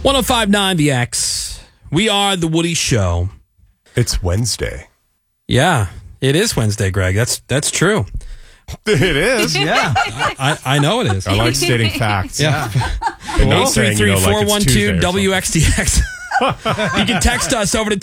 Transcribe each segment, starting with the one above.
105.9 The X. We are The Woody Show. It's Wednesday. Yeah, it is Wednesday, Greg. That's true. It is. Yeah, I know it is. I like stating facts. Yeah. And not saying, like it's Tuesday or something. WXDX. You can text us over to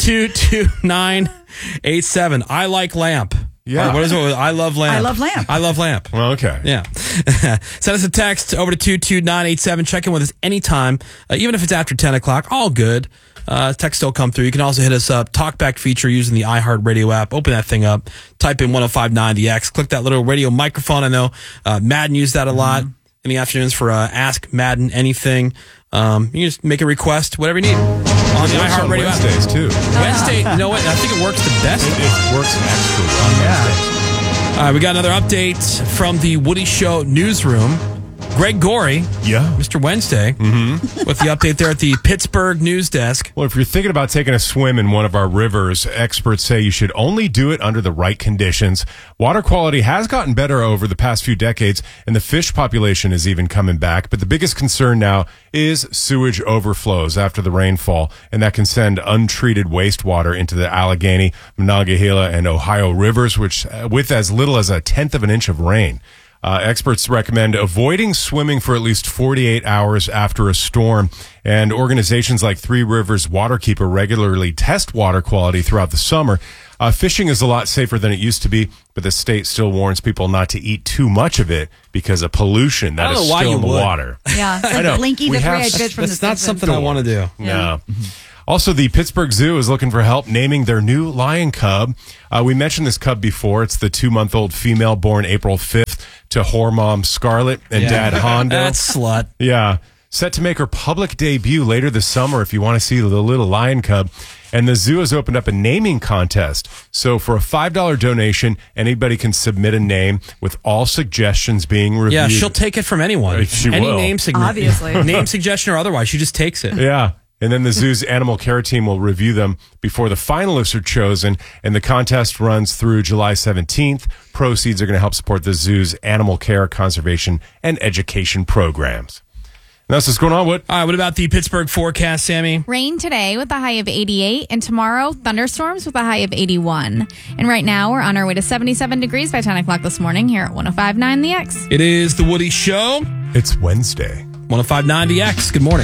22987. I like lamp. Yeah. Or what is it? I love lamp. I love lamp. I love lamp. Well, okay. Yeah. Send us a text over to 22987. Check in with us anytime, even if it's after 10 o'clock. All good. Text still come through. You can also hit us up. Talkback feature using the iHeartRadio app. Open that thing up. Type in 105.9 The X. Click that little radio microphone. I know Madden used that a lot in the afternoons for Ask Madden Anything. You can just make a request, whatever you need. On the iHeartRadio app. Wednesdays, too. Wednesday, you know what? I think it works the best. It works extra on Wednesdays. All right, we got another update from the Woody Show newsroom. Greg Gorey, Yeah. Mr. Wednesday, with the update there at the Pittsburgh news desk. Well, if you're thinking about taking a swim in one of our rivers, experts say you should only do it under the right conditions. Water quality has gotten better over the past few decades, and the fish population is even coming back. But the biggest concern now is sewage overflows after the rainfall, and that can send untreated wastewater into the Allegheny, Monongahela, and Ohio rivers, which with as little as 1/10 of an inch of rain. Experts recommend avoiding swimming for at least 48 hours after a storm, and organizations like Three Rivers Waterkeeper regularly test water quality throughout the summer. Fishing is a lot safer than it used to be, but the state still warns people not to eat too much of it because of pollution that is still in the water. Yeah, it's I know. like Blinky We the have three-eyed fish from That's the not Simpsons. something I want to do. No. Also, the Pittsburgh Zoo is looking for help naming their new lion cub. We mentioned this cub before. It's the 2-month-old female born April 5th to whore mom Scarlett and dad Hondo. That's slut. Yeah. Set to make her public debut later this summer if you want to see the little lion cub. And the zoo has opened up a naming contest. So for a $5 donation, anybody can submit a name with all suggestions being reviewed. Yeah, she'll take it from anyone. She Any will. name Obviously. name suggestion or otherwise, she just takes it. Yeah. And then the zoo's animal care team will review them before the finalists are chosen. And the contest runs through July 17th. Proceeds are going to help support the zoo's animal care, conservation, and education programs. And that's what's going on, Wood. All right, what about the Pittsburgh forecast, Sammy? Rain today with a high of 88, and tomorrow, thunderstorms with a high of 81. And right now, we're on our way to 77 degrees by 10 o'clock this morning here at 105.9 The X. It is The Woody Show. It's Wednesday. 105.9 The X. Good morning.